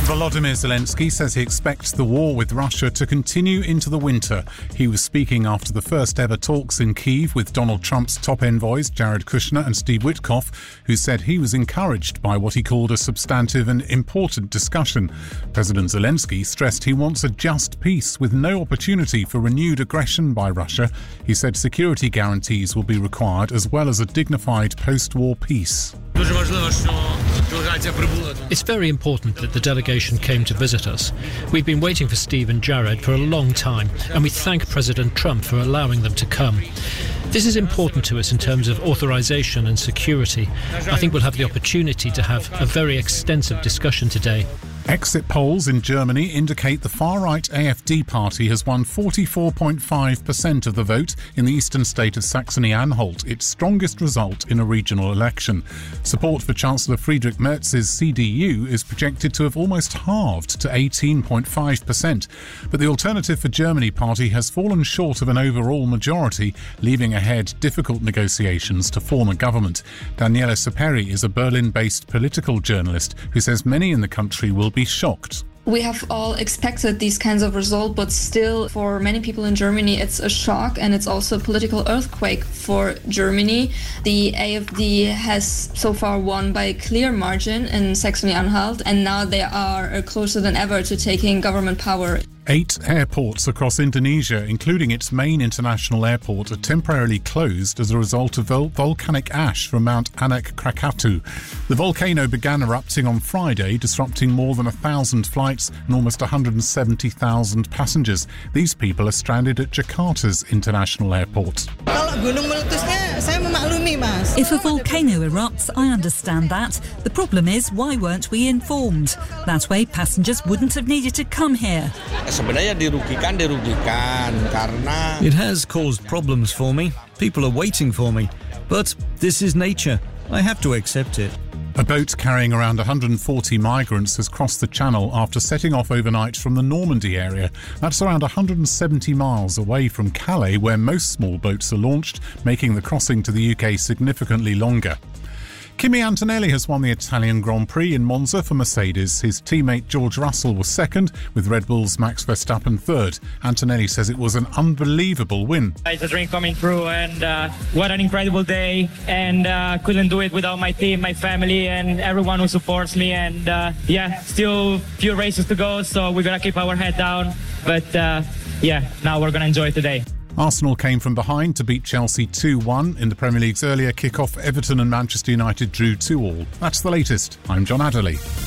Volodymyr Zelensky says he expects the war with Russia to continue into the winter. He was speaking after the first ever talks in Kyiv with Donald Trump's top envoys Jared Kushner and Steve Witkoff, who said he was encouraged by what he called a substantive and important discussion. President Zelensky stressed he wants a just peace with no opportunity for renewed aggression by Russia. He said security guarantees will be required as well as a dignified post-war peace. It's very important that the delegation came to visit us. We've been waiting for Steve and Jared for a long time, and we thank President Trump for allowing them to come. This is important to us in terms of authorization and security. I think we'll have the opportunity to have a very extensive discussion today. Exit polls in Germany indicate the far-right AfD party has won 44.5% of the vote in the eastern state of Saxony-Anhalt, its strongest result in a regional election. Support for Chancellor Friedrich Merz's CDU is projected to have almost halved to 18.5%. But the Alternative for Germany party has fallen short of an overall majority, leaving ahead difficult negotiations to form a government. Daniela Saperi is a Berlin-based political journalist who says many in the country will be shocked. We have all expected these kinds of results, but still for many people in Germany it's a shock, and it's also a political earthquake for Germany. The AfD has so far won by a clear margin in Saxony-Anhalt, and now they are closer than ever to taking government power. 8 airports across Indonesia, including its main international airport, are temporarily closed as a result of volcanic ash from Mount Anak Krakatau. The volcano began erupting on Friday, disrupting more than 1,000 flights and almost 170,000 passengers. These people are stranded at Jakarta's international airport. If a volcano erupts, I understand that. The problem is, why weren't we informed? That way, passengers wouldn't have needed to come here. It has caused problems for me. People are waiting for me. But this is nature. I have to accept it. A boat carrying around 140 migrants has crossed the Channel after setting off overnight from the Normandy area. That's around 170 miles away from Calais, where most small boats are launched, making the crossing to the UK significantly longer. Kimi Antonelli has won the Italian Grand Prix in Monza for Mercedes. His teammate George Russell was second, with Red Bull's Max Verstappen third. Antonelli says it was an unbelievable win. It's a dream coming true, and what an incredible day, and couldn't do it without my team, my family, and everyone who supports me. And still a few races to go, so we're going to keep our head down. But now we're going to enjoy today. Arsenal came from behind to beat Chelsea 2-1. In the Premier League's earlier kick-off, Everton and Manchester United drew 2-2. That's the latest. I'm John Adderley.